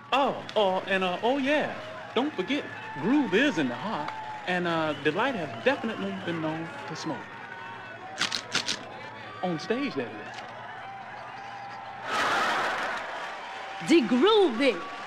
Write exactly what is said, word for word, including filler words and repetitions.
Oh, oh, and uh, oh yeah, don't forget, groove is in the heart, and uh, Delight has definitely been known to smoke. On stage, that is. The groovy.